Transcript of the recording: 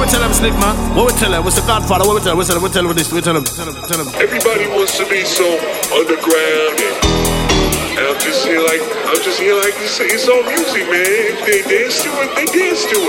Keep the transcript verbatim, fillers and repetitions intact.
we tell them, Slick man? What we tell them? What's the Godfather? What we tell them? We tell them? We tell them this. We tell them. Tell them. Tell them. Everybody wants to be so underground, and, and I'm just here like I'm just here like it's, it's all music, man. If they dance to it, they dance to it.